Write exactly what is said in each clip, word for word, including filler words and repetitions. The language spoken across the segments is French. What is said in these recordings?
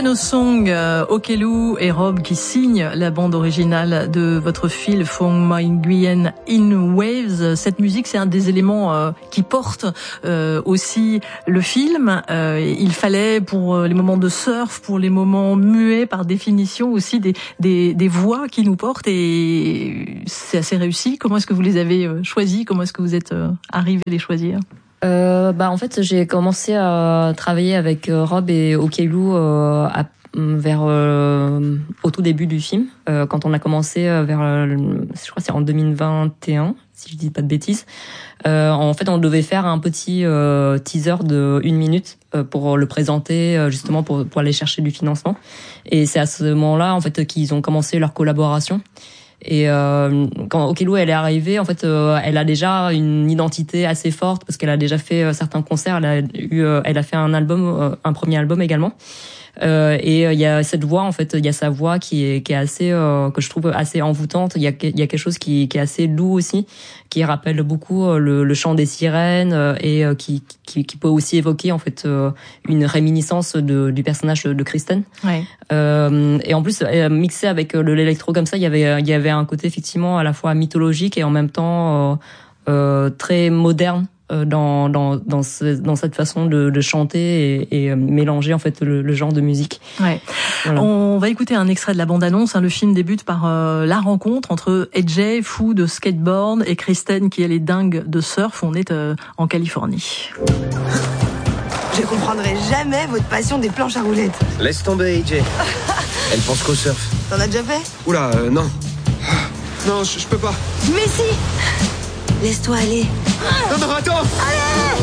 Piano Song, euh, Okelu et Rob qui signent la bande originale de votre film Phong Mai Nguyen in Waves. Cette musique, c'est un des éléments euh, qui porte euh, aussi le film. Euh, il fallait pour les moments de surf, pour les moments muets, par définition aussi des, des, des voix qui nous portent, et c'est assez réussi. Comment est-ce que vous les avez choisis? Comment est-ce que vous êtes arrivé à les choisir? Euh, bah en fait j'ai commencé à travailler avec Rob et Okelu euh, à, vers euh, au tout début du film, euh, quand on a commencé vers euh, je crois que c'est en deux mille vingt et un si je dis pas de bêtises. Euh, en fait on devait faire un petit euh, teaser de une minute euh, pour le présenter, euh, justement pour pour aller chercher du financement, et c'est à ce moment-là en fait qu'ils ont commencé leur collaboration. Et euh, quand Okelu elle est arrivée, en fait, euh, elle a déjà une identité assez forte parce qu'elle a déjà fait euh, certains concerts. Elle a eu, euh, elle a fait un album, euh, un premier album également. Euh, et il euh, y a cette voix, en fait, il y a sa voix qui est qui est assez euh, que je trouve assez envoûtante. Il y a il y a quelque chose qui qui est assez doux aussi, qui rappelle beaucoup euh, le, le chant des sirènes, euh, et euh, qui, qui qui peut aussi évoquer en fait euh, une réminiscence de du personnage de Kristen. Ouais. Euh, et en plus euh, mixé avec le l'électro comme ça, il y avait il y avait un côté effectivement à la fois mythologique et en même temps euh, euh, très moderne dans dans dans ce, dans cette façon de, de chanter et, et mélanger en fait le, le genre de musique. Ouais. Voilà. On va écouter un extrait de la bande-annonce. Le film débute par euh, la rencontre entre A J, fou de skateboard, et Kristen, qui elle est dingue de surf. On est euh, en Californie. Je comprendrai jamais votre passion des planches à roulettes. Laisse tomber, A J. Elle pense qu'au surf. T'en as déjà fait? Oula, euh, non. Non, je peux pas. Mais si! Laisse-toi aller. Non, non, attends! Allez!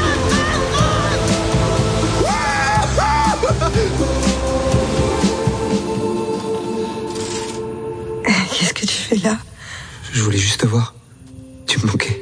Qu'est-ce que tu fais là? Je voulais juste te voir. Tu me manquais.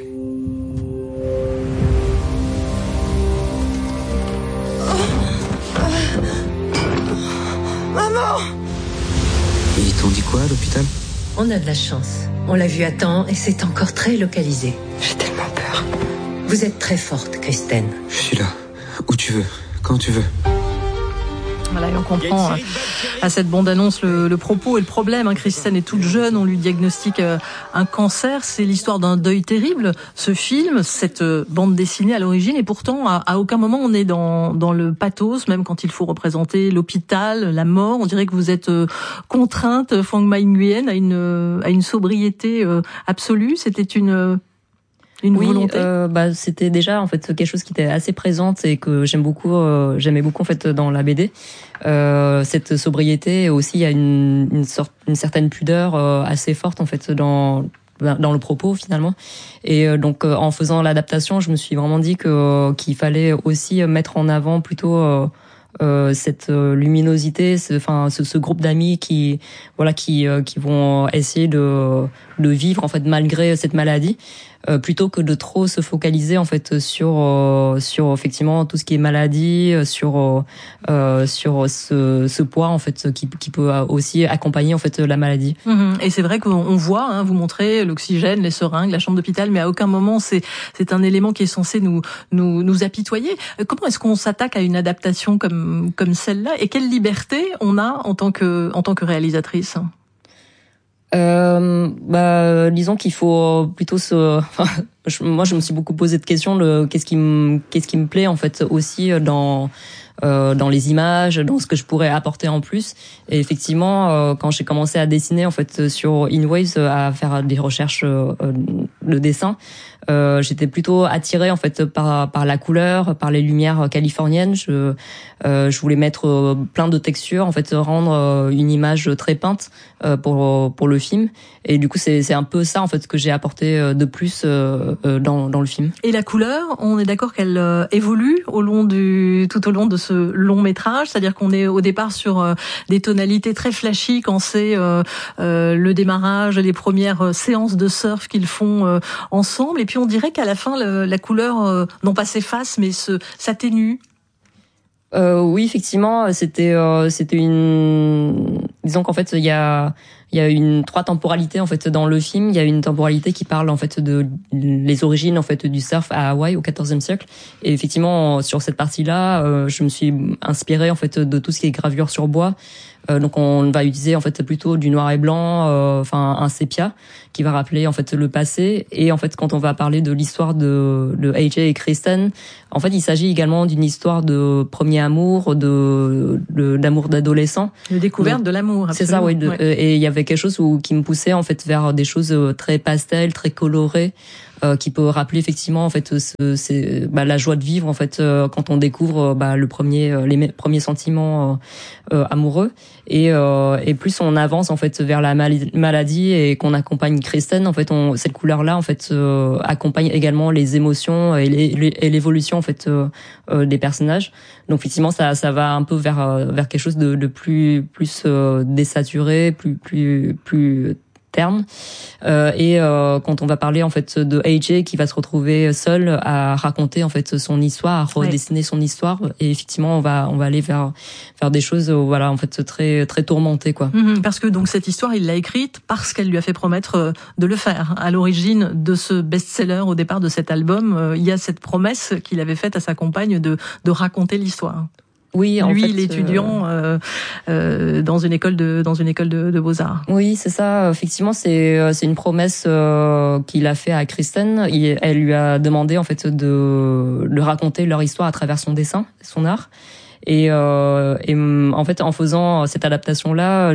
Maman! Ils t'ont dit quoi à l'hôpital? On a de la chance. On l'a vu à temps et c'est encore très localisé. J'ai tellement peur. Vous êtes très forte, Kristen. Je suis là. Où tu veux. Quand tu veux. Voilà, et on comprend euh, à cette bande-annonce le, le propos et le problème. Hein. Kristen est toute jeune, on lui diagnostique euh, un cancer. C'est l'histoire d'un deuil terrible, ce film, cette euh, bande dessinée à l'origine. Et pourtant, à, à aucun moment on est dans, dans le pathos, même quand il faut représenter l'hôpital, la mort. On dirait que vous êtes euh, contrainte, Phong Mai Nguyen, à une, à une sobriété euh, absolue. C'était une... Une oui, volonté. Euh, bah c'était déjà en fait quelque chose qui était assez présente et que j'aime beaucoup. Euh, j'aimais beaucoup en fait dans la B D. Euh, cette sobriété, et aussi il y a une, une sorte, une certaine pudeur euh, assez forte en fait dans dans le propos finalement. Et euh, donc euh, en faisant l'adaptation, je me suis vraiment dit que euh, qu'il fallait aussi mettre en avant plutôt euh, Euh, cette euh, luminosité, ce, enfin ce, ce groupe d'amis qui voilà qui euh, qui vont essayer de de vivre en fait malgré cette maladie, euh, plutôt que de trop se focaliser en fait sur euh, sur effectivement tout ce qui est maladie, sur euh, sur ce ce poids en fait qui qui peut aussi accompagner en fait la maladie. Mmh. Et c'est vrai qu'on voit, hein, vous montrez l'oxygène, les seringues, la chambre d'hôpital, mais à aucun moment c'est c'est un élément qui est censé nous nous nous apitoyer. Comment est-ce qu'on s'attaque à une adaptation comme comme celle-là, et quelle liberté on a en tant que en tant que réalisatrice? Euh, bah, disons qu'il faut plutôt se. je, moi, je me suis beaucoup posé de questions. Le qu'est-ce qui me qu'est-ce qui me plaît en fait aussi dans euh, dans les images, dans ce que je pourrais apporter en plus. Et effectivement, euh, quand j'ai commencé à dessiner en fait sur In Waves, à faire des recherches euh, de dessin, euh, j'étais plutôt attirée en fait par par la couleur, par les lumières californiennes. Je euh, je voulais mettre plein de textures, en fait rendre une image très peinte euh, pour pour le film. Et du coup, c'est c'est un peu ça en fait que j'ai apporté de plus euh, dans dans le film. Et la couleur, on est d'accord qu'elle euh, évolue au long du tout au long de ce long métrage, c'est-à-dire qu'on est au départ sur euh, des tonalités très flashy quand c'est euh, euh, le démarrage, les premières séances de surf qu'ils font euh, ensemble, et puis on dirait qu'à la fin le, la couleur euh, non pas s'efface mais se s'atténue. Euh, oui, effectivement, c'était euh, c'était une disons qu'en fait il y a il y a une trois temporalités en fait dans le film. Il y a une temporalité qui parle en fait de les origines en fait du surf à Hawaï au quatorzième siècle. Et effectivement sur cette partie-là, euh, je me suis inspirée en fait de tout ce qui est gravure sur bois. Euh, donc on va utiliser en fait plutôt du noir et blanc, euh, enfin un sépia qui va rappeler en fait le passé. Et en fait quand on va parler de l'histoire de, de A J et Kristen, en fait il s'agit également d'une histoire de premier amour, de, de d'amour d'adolescent, de découverte donc, de l'amour. C'est ça, oui. De, ouais. Et il y avait quelque chose où, qui me poussait en fait vers des choses très pastel, très colorées. Euh, qui peut rappeler effectivement en fait ce, c'est bah, la joie de vivre en fait euh, quand on découvre bah, le premier euh, les premiers sentiments euh, euh, amoureux et euh, et plus on avance en fait vers la mal- maladie et qu'on accompagne Kristen en fait on cette couleur là en fait euh, accompagne également les émotions et, les, les, et l'évolution en fait euh, euh, des personnages. Donc effectivement ça ça va un peu vers euh, vers quelque chose de, de plus plus euh, désaturé, plus plus plus terme. Euh, et euh, quand on va parler en fait de A J qui va se retrouver seul à raconter en fait son histoire, à redessiner ouais. son histoire, et effectivement on va on va aller vers vers des choses voilà en fait très très tourmentées quoi. Mmh, parce que donc cette histoire il l'a écrite parce qu'elle lui a fait promettre de le faire. À l'origine de ce best-seller, au départ de cet album, il y a cette promesse qu'il avait faite à sa compagne de de raconter l'histoire. Oui, en lui, fait, l'étudiant euh, euh, dans une école de dans une école de, de beaux-arts. Oui, c'est ça. Effectivement, c'est c'est une promesse euh, qu'il a fait à Kristen. Il, elle lui a demandé en fait de de raconter leur histoire à travers son dessin, son art. Et, euh, et en fait, en faisant cette adaptation-là,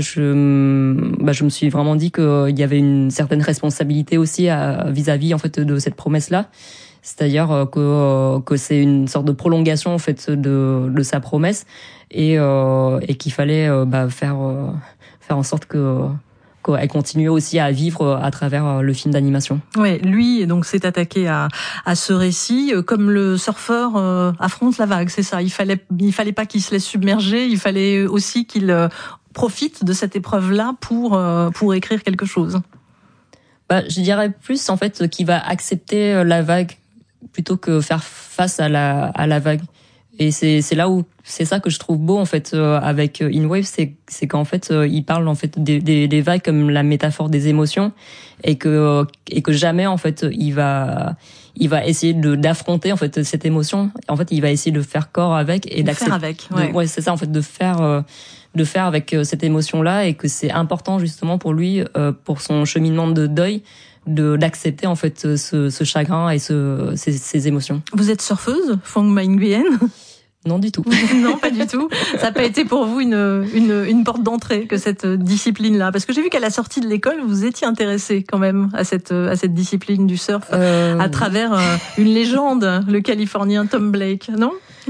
je bah, je me suis vraiment dit qu'il y avait une certaine responsabilité aussi à, vis-à-vis en fait de cette promesse-là. C'est-à-dire que que c'est une sorte de prolongation en fait de de sa promesse et euh, et qu'il fallait bah faire faire en sorte que qu'elle continue aussi à vivre à travers le film d'animation. Ouais, lui donc s'est attaqué à à ce récit comme le surfeur euh, affronte la vague, c'est ça. Il fallait il fallait pas qu'il se laisse submerger, il fallait aussi qu'il euh, profite de cette épreuve-là pour euh, pour écrire quelque chose. Bah, je dirais plus en fait qu'il va accepter la vague plutôt que faire face à la à la vague. Et c'est c'est là où c'est ça que je trouve beau en fait euh, avec In Waves, c'est c'est qu'en fait euh, il parle en fait des, des des vagues comme la métaphore des émotions et que et que jamais en fait il va il va essayer de d'affronter en fait cette émotion. En fait, il va essayer de faire corps avec et d'accepter. Faire avec. Ouais, de, ouais c'est ça en fait de faire euh, de faire avec cette émotion là et que c'est important justement pour lui euh, pour son cheminement de deuil. de d'accepter en fait ce, ce chagrin et ce, ces, ces émotions. Vous êtes surfeuse, Phuong My Nguyen? Non du tout. Non, pas du tout. Ça n'a pas été pour vous une, une, une porte d'entrée que cette discipline-là? Parce que j'ai vu qu'à la sortie de l'école, vous étiez intéressée quand même à cette, à cette discipline du surf euh... à travers une légende, le Californien Tom Blake, non?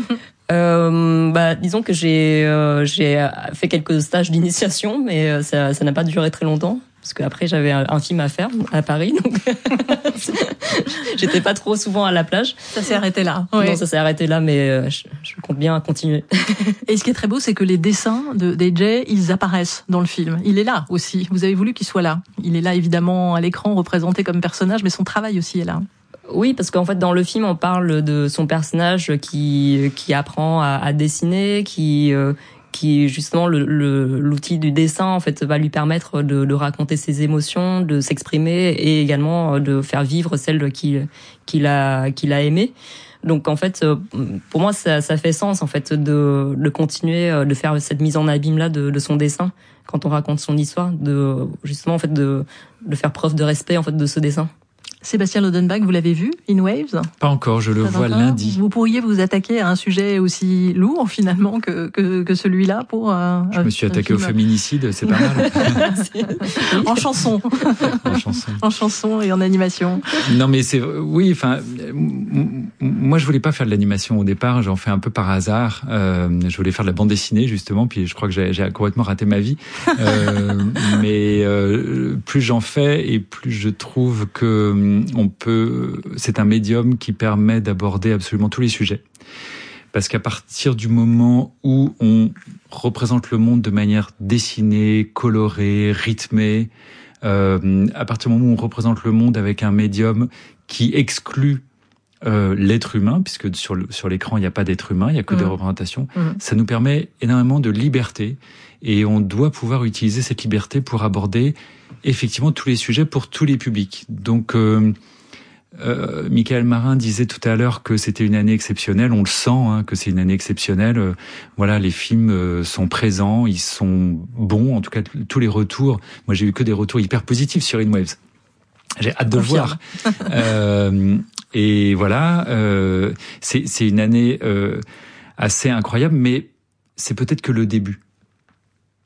Euh, bah, disons que j'ai euh, j'ai fait quelques stages d'initiation, mais ça ça n'a pas duré très longtemps parce qu'après j'avais un, un film à faire à Paris, donc j'étais pas trop souvent à la plage. Ça s'est arrêté là. Ouais. Non, ça s'est arrêté là, mais je, je compte bien continuer. Et ce qui est très beau, c'est que les dessins de d'A J, ils apparaissent dans le film. Il est là aussi. Vous avez voulu qu'il soit là. Il est là évidemment à l'écran, représenté comme personnage, mais son travail aussi est là. Oui, parce qu'en fait, dans le film, on parle de son personnage qui qui apprend à, à dessiner, qui euh, qui justement le, le l'outil du dessin en fait va lui permettre de, de raconter ses émotions, de s'exprimer et également de faire vivre celles qu'il qu'il a qu'il a aimées. Donc en fait, pour moi, ça, ça fait sens en fait de de continuer de faire cette mise en abîme là de, de son dessin quand on raconte son histoire, de justement en fait de de faire preuve de respect en fait de ce dessin. Sébastien Lodenbach, vous l'avez vu, In Waves? Pas encore, je le Pas vois encore. lundi. Vous pourriez vous attaquer à un sujet aussi lourd finalement que que, que celui-là pour. Un, je me suis attaqué au féminicide, c'est pas mal. En chanson. En chanson. En chanson et en animation. Non mais c'est oui, enfin moi je voulais pas faire de l'animation au départ, j'en fais un peu par hasard. Euh, je voulais faire de la bande dessinée justement, puis je crois que j'ai, j'ai complètement raté ma vie. Euh, mais euh, plus j'en fais et plus je trouve que on peut, c'est un médium qui permet d'aborder absolument tous les sujets. Parce qu'à partir du moment où on représente le monde de manière dessinée, colorée, rythmée, euh, à partir du moment où on représente le monde avec un médium qui exclut euh, l'être humain, puisque sur le, sur l'écran il n'y a pas d'être humain, il y a que mmh. des représentations. Mmh. Ça nous permet énormément de liberté et on doit pouvoir utiliser cette liberté pour aborder effectivement tous les sujets pour tous les publics. Donc euh, Euh, Michael Marin disait tout à l'heure que c'était une année exceptionnelle. On le sent, hein, que c'est une année exceptionnelle. Euh, voilà, les films euh, sont présents, ils sont bons. En tout cas, tous les retours. Moi, j'ai eu que des retours hyper positifs sur In Waves. J'ai hâte de le voir. euh, et voilà, euh, c'est, c'est une année euh, assez incroyable, mais c'est peut-être que le début.